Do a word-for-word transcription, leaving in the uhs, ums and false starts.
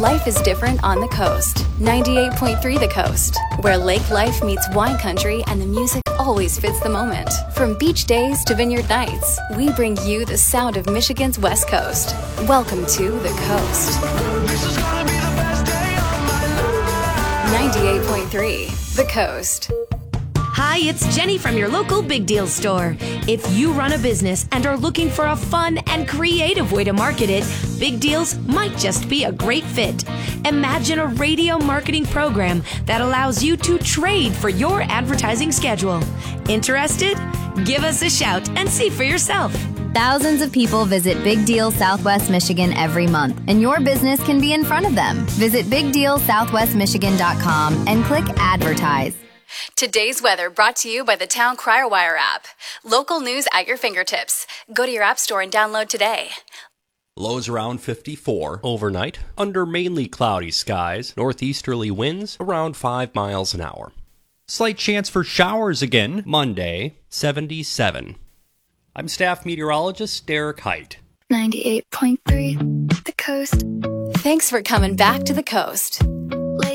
Life is different on the coast. ninety-eight point three The Coast, where lake life meets wine country and the music always fits the moment. From beach days to vineyard nights, we bring you the sound of Michigan's West Coast. Welcome to The Coast. ninety-eight point three The Coast. Hi, it's Jenny from your local Big Deal store. If you run a business and are looking for a fun and creative way to market it, Big Deals might just be a great fit. Imagine a radio marketing program that allows you to trade for your advertising schedule. Interested? Give us a shout and see for yourself. Thousands of people visit Big Deal Southwest Michigan every month, and your business can be in front of them. Visit big deal southwest michigan dot com and click Advertise. Today's weather brought to you by the Town Crier Wire app. Local news at your fingertips. Go to your app store and download today. Lows around fifty-four overnight, under mainly cloudy skies, northeasterly winds around five miles an hour. Slight chance for showers again Monday, seventy-seven. I'm staff meteorologist Derek Height. ninety-eight point three The Coast. Thanks for coming back to The Coast.